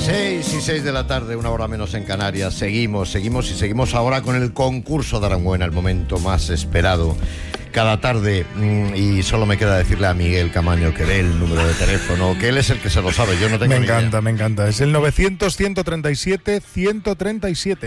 6:06 de la tarde, una hora menos en Canarias. Seguimos ahora con el concurso de Aranguena, el momento más esperado cada tarde. Y solo me queda decirle a Miguel Camaño que dé el número de teléfono, que él es el que se lo sabe, yo no tengo ni idea. Me encanta. Es el 900-137-137.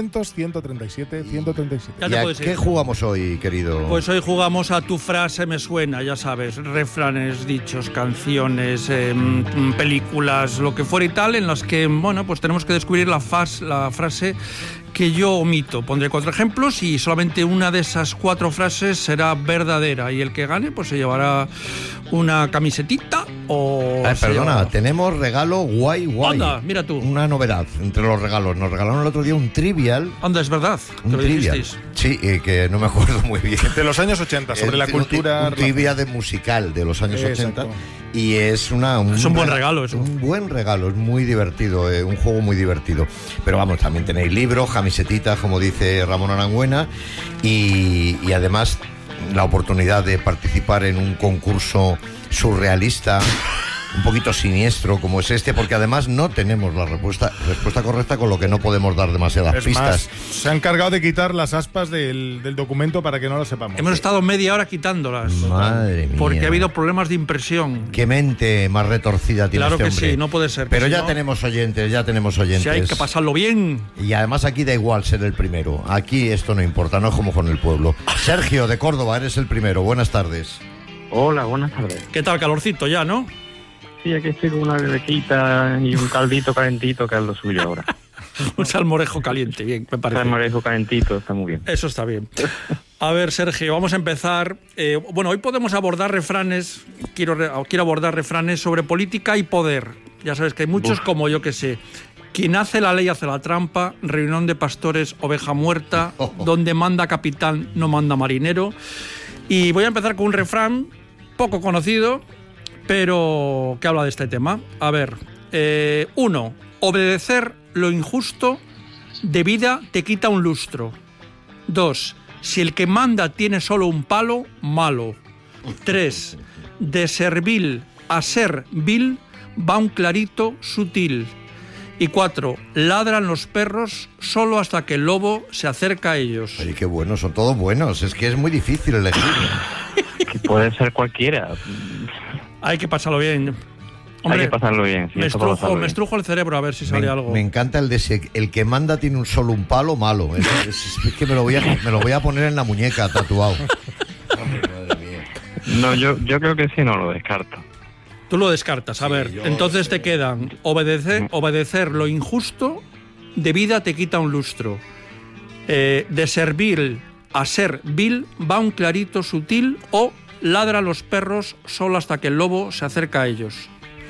900-137-137. ¿Y a qué jugamos hoy, querido? Pues hoy jugamos a Tu frase me suena, ya sabes, refranes, dichos, canciones, películas, lo que fuera y tal, en las que, bueno, pues tenemos que descubrir la frase que yo omito. Pondré 4 ejemplos y solamente una de esas 4 frases será verdadera, y el que gane pues se llevará una camisetita o... perdona, tenemos regalo guay. Anda, mira tú. Una novedad entre los regalos. Nos regalaron el otro día un trivial. Anda, es verdad. Un trivial. Sí, que no me acuerdo muy bien. De los años 80, sobre la cultura... Un trivia de musical de los años 80. Y es un buen regalo eso. Un buen regalo, es muy divertido, un juego muy divertido. Pero vamos, también tenéis libros, camisetitas, como dice Ramón Aranguena, y además la oportunidad de participar en un concurso surrealista, un poquito siniestro como es este, porque además no tenemos la respuesta correcta, con lo que no podemos dar demasiadas pistas. Más, se han encargado de quitar las aspas del documento para que no lo sepamos. Hemos estado media hora quitándolas. Madre mía. Porque ha habido problemas de impresión. Qué mente más retorcida tiene este hombre. Claro que sí, no puede ser. Pero ya tenemos oyentes. Si hay que pasarlo bien. Y además aquí da igual ser el primero. Aquí esto no importa, no es como con el pueblo. Sergio, de Córdoba, eres el primero. Buenas tardes. Hola, buenas tardes. ¿Qué tal? Calorcito ya, ¿no? Sí, aquí estoy con una bebequita y un caldito calentito, que es lo suyo ahora. Un salmorejo caliente, bien, me parece. Un salmorejo calentito, está muy bien. Eso está bien. A ver, Sergio, vamos a empezar. Bueno, hoy podemos abordar refranes, quiero abordar refranes sobre política y poder. Ya sabes que hay muchos, como yo que sé. Quien hace la ley hace la trampa, reunión de pastores, oveja muerta, donde manda capitán no manda marinero. Y voy a empezar con un refrán poco conocido, pero que habla de este tema. A ver, 1. Obedecer lo injusto de vida te quita un lustro. 2. Si el que manda tiene solo un palo, malo. 3. De servil a ser vil va un clarito sutil. Y 4. Ladran los perros solo hasta que el lobo se acerca a ellos. Ay, qué buenos, son todos buenos. Es que es muy difícil elegir. Que puede ser cualquiera. Hay que pasarlo bien. Hombre, hay que pasarlo bien. Sí, me estrujo el cerebro a ver si sale algo. Me encanta el de el que manda tiene solo un palo, malo. Es que me lo voy a poner en la muñeca tatuado. Madre mía. No, yo creo que sí, no lo descarto. Tú lo descartas. A ver, entonces te quedan obedecer lo injusto de vida te quita un lustro. De servir a ser vil va un clarito sutil, o ladra los perros solo hasta que el lobo se acerca a ellos.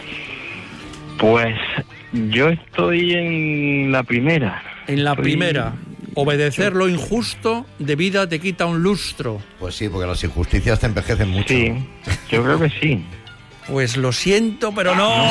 Pues yo estoy en la primera. En la primera. Obedecer lo injusto de vida te quita un lustro. Pues sí, porque las injusticias te envejecen mucho. Sí, yo creo que sí. Pues lo siento, pero no.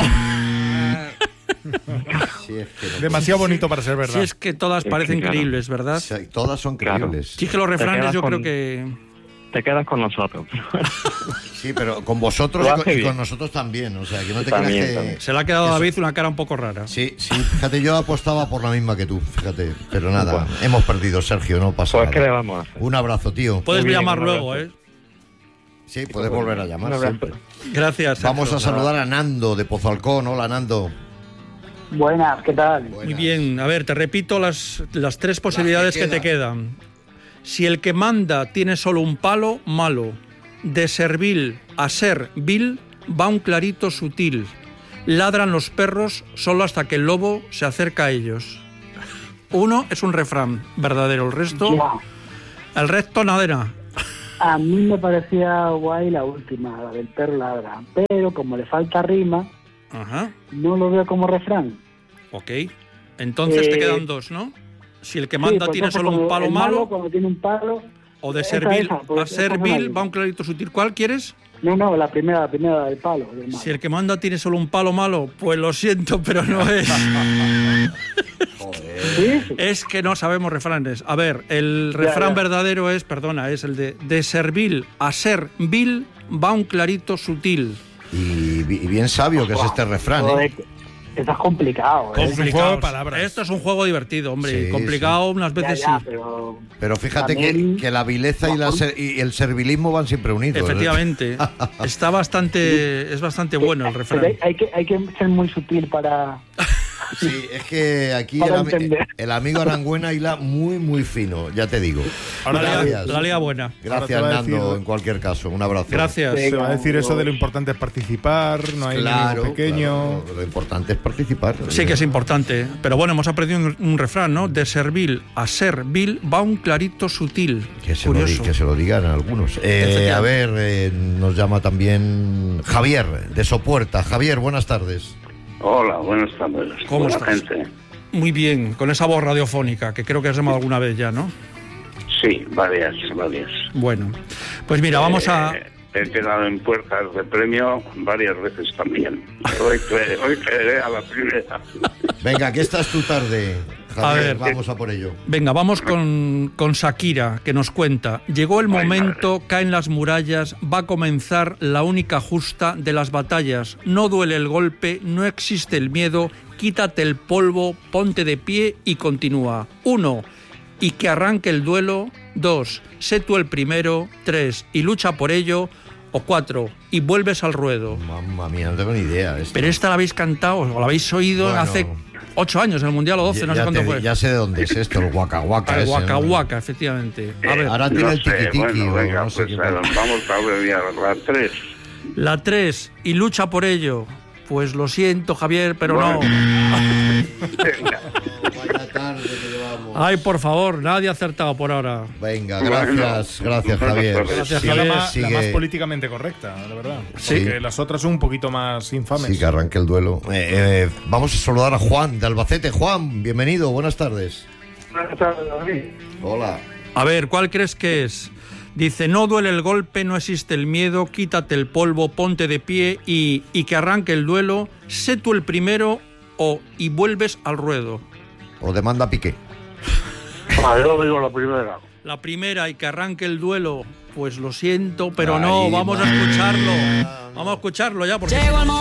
Sí, es que demasiado bonito para ser verdad. Sí, es que todas parecen creíbles, ¿verdad? Sí, todas son creíbles. Sí, que los refranes yo creo que... Te quedas con nosotros. Sí, pero con vosotros y con nosotros también. O sea, que no te creas que... También. Se le ha quedado a David una cara un poco rara. Sí, fíjate, yo apostaba por la misma que tú, fíjate. Pero nada, hemos perdido, Sergio, no pasa nada. ¿Qué le vamos a hacer? Un abrazo, tío. Puedes llamar luego, ¿eh? Sí, puedes volver a llamar siempre. Gracias, Sergio. Vamos a saludar a Nando de Pozalcón. Hola, Nando. Buenas, ¿qué tal? Muy bien, a ver, te repito las 3 posibilidades que te quedan. Si el que manda tiene solo un palo, malo. De servil a ser vil va un clarito sutil. Ladran los perros solo hasta que el lobo se acerca a ellos. 1 es un refrán verdadero, el resto nadera. A mí me parecía guay la última, la del perro ladra, pero como le falta rima, no lo veo como refrán. Ok, entonces te quedan 2, ¿no? Si el que manda tiene solo un palo, malo, cuando tiene un palo, o de servil a ser vil va un clarito sutil. ¿Cuál quieres? No, la primera del palo. Si el que manda tiene solo un palo malo, pues lo siento, pero no es. ¿Sí? Es que no sabemos refranes. A ver, el refrán verdadero es el de servil a ser vil va un clarito sutil. Y bien sabio que es este refrán, ¿eh? Eso es complicado, ¿eh? Es un juego de palabras. Esto es un juego divertido, hombre. Sí, complicado unas veces Ya, sí. Pero fíjate también- que la vileza y el servilismo van siempre unidos. Efectivamente. Es bastante bueno el refrán. Pero hay que ser muy sutil para... Sí, es que aquí Para entender. el amigo Arangüena hila muy, muy fino, ya te digo. La liga buena. Gracias, Ahora te va a Nando, decir- en cualquier caso. Un abrazo. Gracias. Se va a decir eso de lo importante es participar, no hay Claro, enemigo pequeño. claro, lo importante es participar. Sí que es importante. Pero bueno, hemos aprendido un refrán, ¿no? De servil a servil va un clarito sutil. Que se, Curioso. que se lo digan algunos. A ver, nos llama también Javier, de Sopuerta. Javier, buenas tardes. Hola, buenas tardes. ¿Cómo Buena estás? gente. Muy bien, con esa voz radiofónica, que creo que has llamado alguna vez ya, ¿no? Sí, varias. Bueno, pues mira, vamos a... He quedado en puertas de premio varias veces también. Hoy caeré a la primera. Venga, que esta es tu tarde, Javier. A ver. Vamos a por ello. Venga, vamos con Shakira, que nos cuenta. Llegó el momento, caen las murallas, va a comenzar la única justa de las batallas. No duele el golpe, no existe el miedo, quítate el polvo, ponte de pie y continúa. 1. Y que arranque el duelo. 2. Sé tú el primero. 3. Y lucha por ello. O 4. Y vuelves al ruedo. Mamma mía, no tengo ni idea. Esto. Pero esta la habéis cantado, o la habéis oído Bueno. hace 8 años en el Mundial o 12, no sé cuánto fue. Ya sé de dónde es esto, el Waka Waka. El ese, Waka ¿no? Waka, efectivamente. A ver, Ahora tiene No el sé, tiki-tiki. bueno, o venga, no sé pues qué vamos a abreviar la 3. la 3, y lucha por ello. Pues lo siento, Javier, pero no. Venga. Vaya tarde que llevamos. Ay, por favor, nadie ha acertado por ahora. Venga, gracias, gracias, Javier. Gracias, Sigue, Javier. La más sigue. políticamente correcta, la verdad. Sí. Porque las otras son un poquito más infames. Sí, que arranque el duelo. Vamos a saludar a Juan de Albacete. Juan, bienvenido, buenas tardes. Buenas tardes, David. Hola. A ver, ¿cuál crees que es? Dice, no duele el golpe, no existe el miedo, quítate el polvo, ponte de pie y que arranque el duelo, sé tú el primero y vuelves al ruedo. O demanda Piqué. Yo digo la primera. La primera, y que arranque el duelo, pues lo siento, pero Ay, no, vamos a madre. escucharlo. Vamos a escucharlo ya, porque...